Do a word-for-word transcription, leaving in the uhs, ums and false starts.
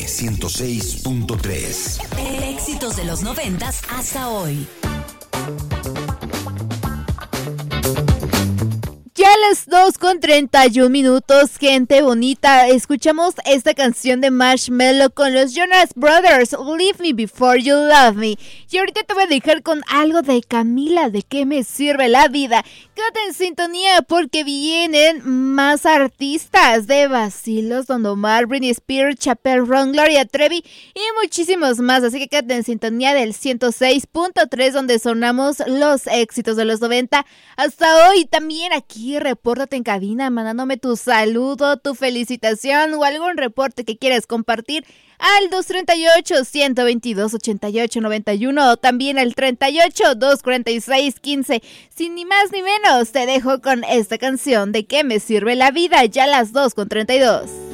ciento seis punto tres. Éxitos de los noventas hasta hoy. Ya a las dos con treinta y un minutos, gente bonita, escuchamos esta canción de Marshmello con los Jonas Brothers, Leave Me Before You Love Me. Y ahorita te voy a dejar con algo de Camila, ¿de qué me sirve la vida? Quédate en sintonía porque vienen más artistas de vacilos, Don Omar, Britney Spears, Chappell Roan, Gloria Trevi y muchísimos más. Así que quédate en sintonía del ciento seis punto tres donde sonamos los éxitos de los noventa hasta hoy. También aquí repórtate en cabina mandándome tu saludo, tu felicitación o algún reporte que quieras compartir al dos treinta y ocho, ciento veintidós, ochenta y ocho, noventa y uno o también al treinta y ocho, doscientos cuarenta y seis, quince. Sin ni más ni menos, te dejo con esta canción de ¿Qué me sirve la vida? Ya a las dos con treinta y dos.